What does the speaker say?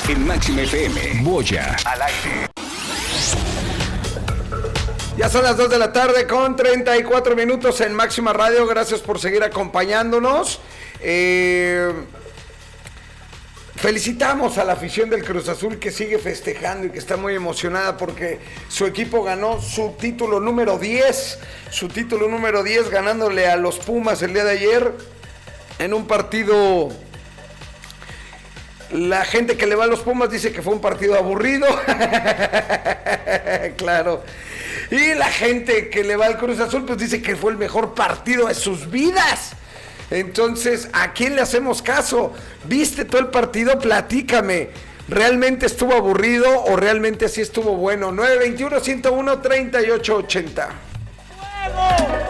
En Máxima FM, Boya al aire. Ya son las 2 de la tarde con 34 minutos en Máxima Radio. Gracias por seguir acompañándonos. Felicitamos a la afición del Cruz Azul que sigue festejando y que está muy emocionada porque su equipo ganó su título número 10. Su título número 10 ganándole a los Pumas el día de ayer en un partido. La gente que le va a los Pumas dice que fue un partido aburrido. Claro. Y la gente que le va al Cruz Azul pues dice que fue el mejor partido de sus vidas. Entonces, ¿a quién le hacemos caso? ¿Viste todo el partido? Platícame. ¿Realmente estuvo aburrido o realmente así estuvo bueno? 921-101-3880. ¡Fuego!